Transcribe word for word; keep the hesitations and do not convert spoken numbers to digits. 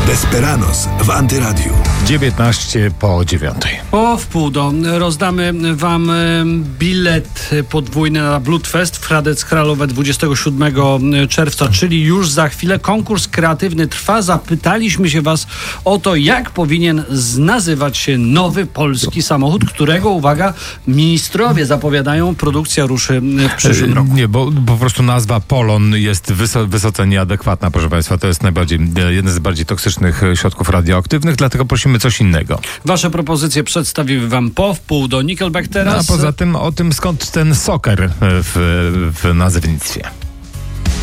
Desperados w Antyradiu. dziewiętnaście po dziewiątej. Po wpół do rozdamy wam bilet podwójny na Bloodfest w Hradec Králové dwudziestego siódmego czerwca, czyli już za chwilę. Konkurs kreatywny trwa. Zapytaliśmy się was o to, jak powinien nazywać się nowy polski samochód, którego, uwaga, ministrowie zapowiadają, produkcja ruszy w przyszłym roku. Nie, bo po prostu nazwa Polon jest wyso- wysoce nieadekwatna, proszę państwa. To jest najbardziej, jeden z bardziej toksycznych środków radioaktywnych, dlatego prosimy coś innego. Wasze propozycje przedstawimy wam po wpół do Nickelback teraz. No, a poza tym o tym, skąd ten soccer w, w nazewnictwie.